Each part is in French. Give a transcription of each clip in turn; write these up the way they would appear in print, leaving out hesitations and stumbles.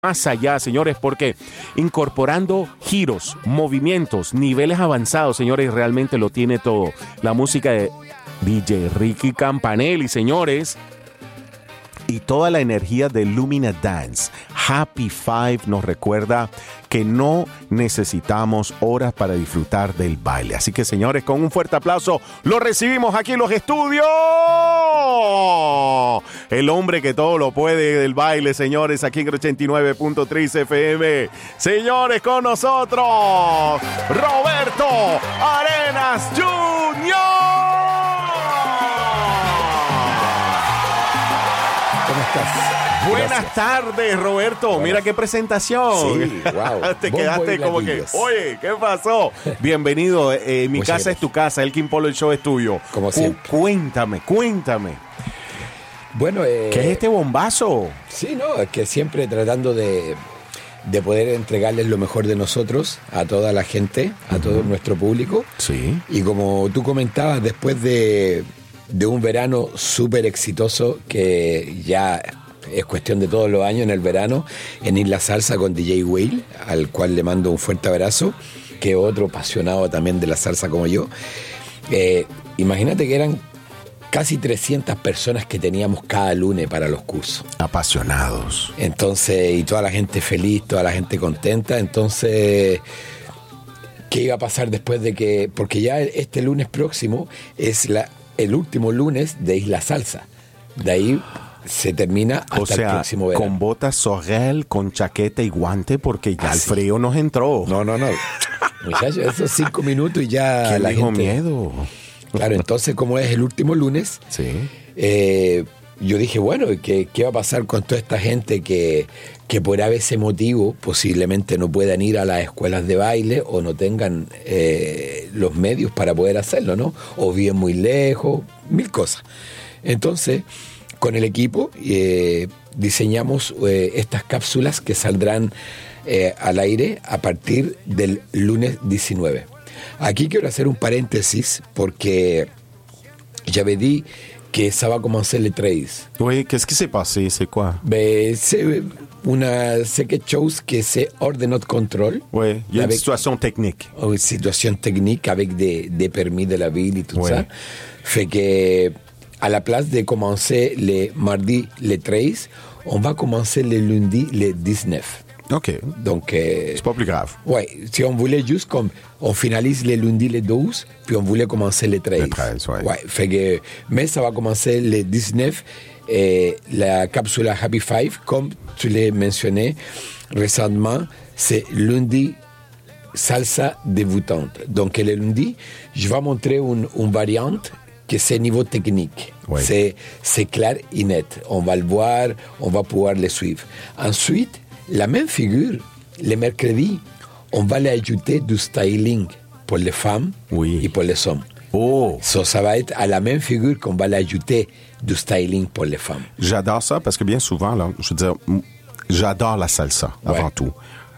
más allá, señores, porque incorporando giros, movimientos, niveles avanzados, señores, realmente lo tiene todo. La música de DJ Ricky Campanelli, señores, y toda la energía de Lumina Dance. Happy Five nos recuerda que no necesitamos horas para disfrutar del baile. Así que, señores, con un fuerte aplauso, lo recibimos aquí en los estudios. El hombre que todo lo puede del baile, señores, aquí en 89.3 FM. Señores, con nosotros, Roberto Arenas Jr. ¿Cómo estás? Buenas tardes, Roberto. Bueno. Mira qué presentación. Sí, wow. Te quedaste como que, oye, ¿qué pasó? Bienvenido. Mi casa gracias. es tu casa. El King Polo, el show es tuyo. Como siempre. Cuéntame. Bueno, ¿qué es este bombazo? Sí, no, es que siempre tratando de poder entregarles lo mejor de nosotros a toda la gente, a todo nuestro público. Sí. Y como tú comentabas, después de un verano súper exitoso, que ya es cuestión de todos los años en el verano, en Isla Salsa con DJ Whale, al cual le mando un fuerte abrazo, que otro apasionado también de la salsa como yo. Imagínate que eran casi 300 personas que teníamos cada lunes para los cursos. Apasionados. Entonces, y toda la gente feliz, toda la gente contenta. Entonces, ¿qué iba a pasar después de que...? Porque ya este lunes próximo es el último lunes de Isla Salsa. De ahí se termina hasta el próximo verano. Con botas Sorel, con chaqueta y guante, porque ya el frío nos entró. No. Muchachos, esos 5 minutos y ya ¿Quién la dijo gente... miedo? Claro, entonces como es el último lunes, sí. Yo dije, bueno, ¿qué va a pasar con toda esta gente que por ese motivo posiblemente no puedan ir a las escuelas de baile o no tengan los medios para poder hacerlo, ¿no? O viven muy lejos, mil cosas. Entonces, con el equipo diseñamos estas cápsulas que saldrán al aire a partir del lunes 19. Aquí quiero hacer un paréntesis porque j'avais dit que ça va commencer le 13. Oui, qu'est-ce qui s'est passé? C'est quoi? C'est quelque chose que c'est hors de notre contrôle. Oui, il y a une situation technique. Une situation technique avec des permis de la ville et tout ça. Fait que à la place de commencer le mardi le 13, on va commencer le lundi le 19. OK. Donc, c'est pas plus grave. Oui, si on voulait juste comme on finalise le lundi le 12, puis on voulait commencer le 13. Le 13, oui. Ouais, fait que, mais ça va commencer le 19, la capsule Happy Five, comme tu l'as mentionné récemment, c'est lundi salsa déboutante. Donc, le lundi, je vais montrer une variante que c'est niveau technique. Oui. C'est clair et net. On va le voir, on va pouvoir le suivre. Ensuite, la même figure, le mercredi, on va l'ajouter du styling pour les femmes et pour les hommes. Oh! Ça va être à la même figure qu'on va l'ajouter du styling pour les femmes. J'adore ça parce que bien souvent, là, je veux dire, j'adore la salsa avant tout.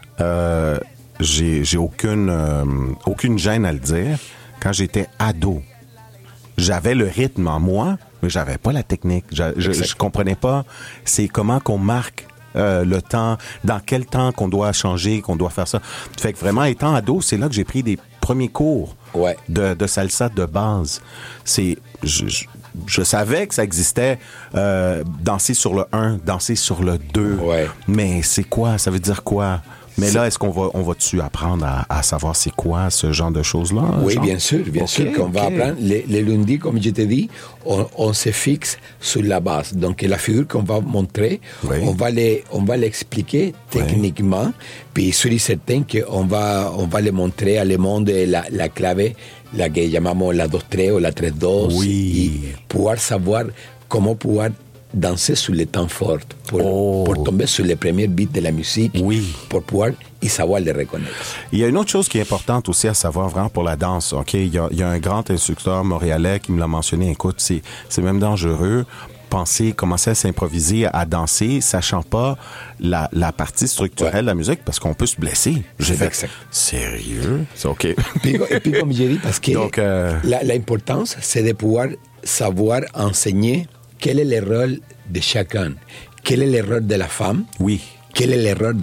J'ai aucune gêne à le dire. Quand j'étais ado, j'avais le rythme en moi, mais j'avais pas la technique. Je comprenais pas c'est comment qu'on marque le temps, dans quel temps qu'on doit changer, qu'on doit faire ça. Fait que vraiment, étant ado, c'est là que j'ai pris des premiers cours de salsa de base. Je savais que ça existait, danser sur le 1, danser sur le 2. Ouais. Mais c'est quoi? Ça veut dire quoi? Mais là, est-ce qu'on va-tu apprendre à savoir c'est quoi ce genre de choses-là? Oui, bien sûr qu'on va apprendre. Les lundis, comme je t'ai dit, on se fixe sur la base. Donc, la figure qu'on va montrer, on va l'expliquer techniquement. Puis, je suis certain qu'on va le montrer à le monde la clave, la que llamamos la 2-3 ou la 3-2. Oui. Et pouvoir savoir comment pouvoir danser sur les temps forts, pour tomber sur les premiers beats de la musique, pour pouvoir y savoir les reconnaître. Il y a une autre chose qui est importante aussi à savoir vraiment pour la danse. Ok, il y a un grand instructeur montréalais qui me l'a mentionné. Écoute, c'est même dangereux. Commencer à s'improviser, à danser, sachant pas la partie structurelle de la musique, parce qu'on peut se blesser. J'ai fait, sérieux? C'est OK. Et puis comme j'ai dit, parce que donc, l'importance, c'est de pouvoir savoir enseigner quel est le rôle de chacun. Quel est le rôle de la femme? Oui. ¿Qué es el error